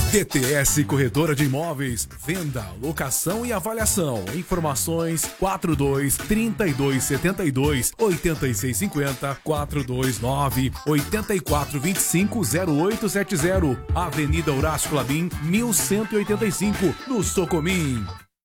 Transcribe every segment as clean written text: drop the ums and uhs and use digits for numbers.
DTS Corretora de Imóveis, venda, locação e avaliação. Informações 42-3272-8650, 429-8425-0870. Avenida Horácio Clabim, 1185, no Socomim.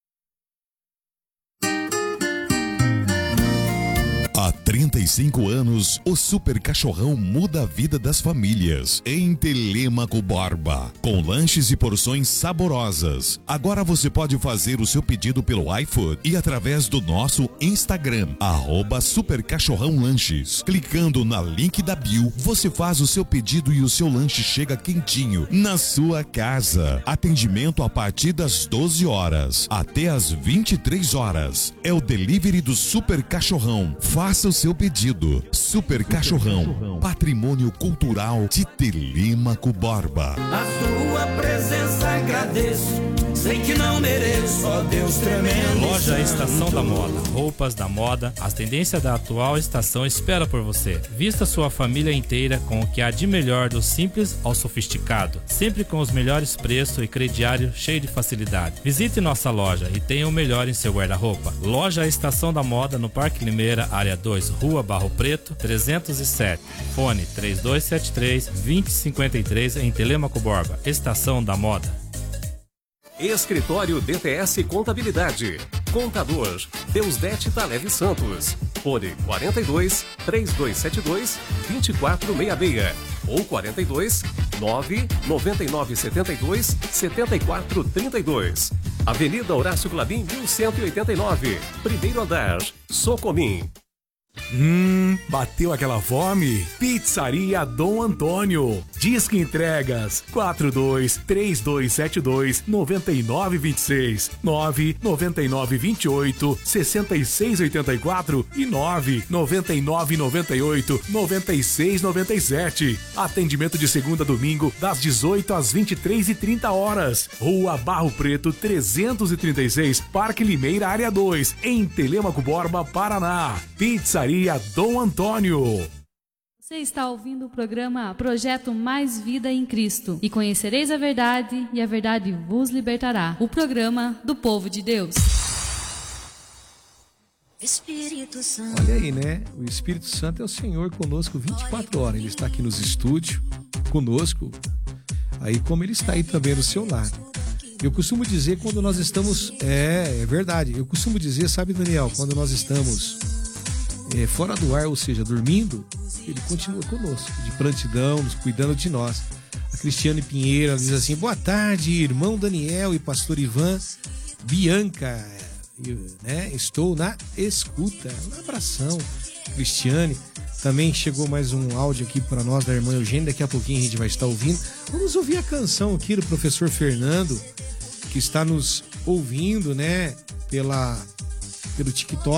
Há 35 anos, o Super Cachorrão muda a vida das famílias. Em Telêmaco Borba, com lanches e porções saborosas. Agora você pode fazer o seu pedido pelo iFood e através do nosso Instagram, @Super Cachorrão Lanches. Clicando na link da bio, você faz o seu pedido e o seu lanche chega quentinho na sua casa. Atendimento a partir das 12 horas até as 23 horas. É o delivery do Super Cachorrão. Faça o seu pedido. Super Cachorrão, patrimônio cultural de Telêmaco Borba. A sua presença agradeço, sei que não mereço, ó Deus tremendo. Loja Estação da Moda, roupas da moda, as tendências da atual estação espera por você. Vista sua família inteira com o que há de melhor do simples ao sofisticado, sempre com os melhores preços e crediário cheio de facilidade. Visite nossa loja e tenha o melhor em seu guarda-roupa. Loja Estação da Moda no Parque Limeira, área 2, Rua Barro Preto, 307. Fone 3273-2053 em Telêmaco Borba. Estação da Moda. Escritório DTS Contabilidade. Contador Deusdete Taleve Santos. Fone 42-3272-2466 ou 42-99972-7432. Avenida Horácio Clabim, 1189. Primeiro andar, Socomim. Bateu aquela fome? Pizzaria Dom Antônio. Disque entregas 42-3272-9926, 99928-6684 e 99998-9697. Atendimento de segunda a domingo, das 18 às 23h30. Rua Barro Preto, 336, Parque Limeira, área 2, em Telêmaco Borba, Paraná. Pizzaria Dom Antônio. Você está ouvindo o programa Projeto Mais Vida em Cristo e conhecereis a verdade e a verdade vos libertará. O programa do povo de Deus. Espírito Santo. Olha aí, né? O Espírito Santo é o Senhor conosco 24 horas. Ele está aqui nos estúdios conosco, aí como ele está aí também no seu lar. Eu costumo dizer quando nós estamos... É verdade. Eu costumo dizer, sabe, Daniel, quando nós estamos... fora do ar, ou seja, dormindo, ele continua conosco, de prontidão, nos cuidando de nós. A Cristiane Pinheiro diz assim: boa tarde, irmão Daniel e pastor Ivan, Bianca, né? Estou na escuta. Um abração, Cristiane. Também chegou mais um áudio aqui para nós da irmã Eugênia, daqui a pouquinho a gente vai estar ouvindo. Vamos ouvir a canção aqui do professor Fernando, que está nos ouvindo, né, pelo TikTok.